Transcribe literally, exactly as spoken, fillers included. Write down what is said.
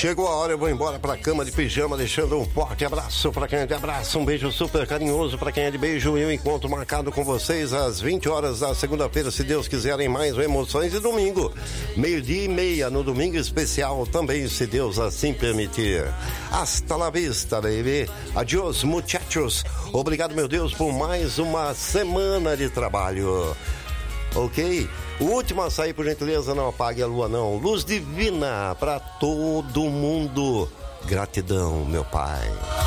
Chegou a hora, eu vou embora pra cama de pijama, deixando um forte abraço pra quem é de abraço, um beijo super carinhoso pra quem é de beijo e um encontro marcado com vocês às vinte horas da segunda-feira, se Deus quiser, em mais um Emoções, e domingo, meio-dia e meia, no domingo especial também, se Deus assim permitir. Hasta la vista, baby. Adiós, muchachos. Obrigado, meu Deus, por mais uma semana de trabalho. Ok? O último a sair, por gentileza, não apague a lua não. Luz divina para todo mundo. Gratidão, meu Pai.